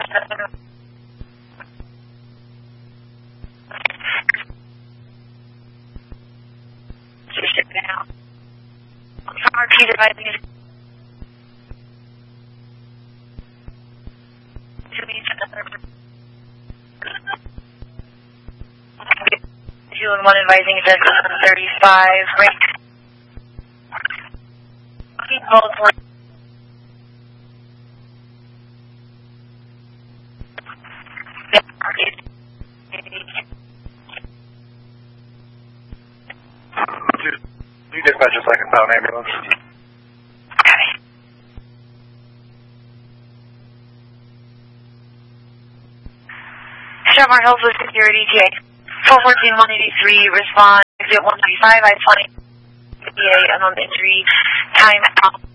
Repeat advising is to be another 2 and 1 advising is at 7:35 break. Calls for You dispatch a second pound ambulance. Shamar Hills with Security TA 414-183, respond exit 195, I-20, PA, unknown injury, time